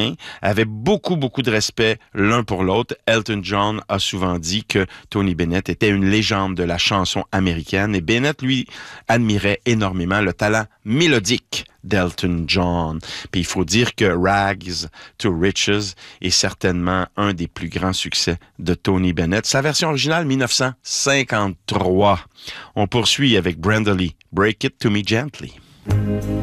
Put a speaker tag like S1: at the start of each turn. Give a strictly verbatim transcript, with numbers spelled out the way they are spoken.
S1: musiciens avaient beaucoup, beaucoup de respect l'un pour l'autre. Elton John a souvent dit que Tony Bennett était une légende de la chanson américaine et Bennett, lui, admirait énormément le talent mélodique d'Elton John. Puis il faut dire que Rags to Riches est certainement un des plus grands succès de Tony Bennett. Sa version originale, dix-neuf cent cinquante-trois. On poursuit avec Brenda Lee, Break It to Me Gently.